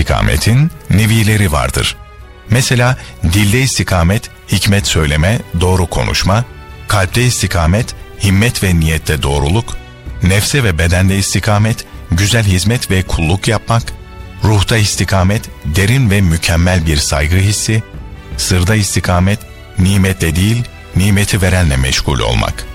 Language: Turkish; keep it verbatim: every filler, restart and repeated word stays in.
istikametin nevileri vardır. Mesela dilde istikamet, hikmet söyleme, doğru konuşma, kalpte istikamet, himmet ve niyette doğruluk, nefse ve bedende istikamet, güzel hizmet ve kulluk yapmak, ruhta istikamet, derin ve mükemmel bir saygı hissi, sırda istikamet, nimetle değil, nimeti verenle meşgul olmak.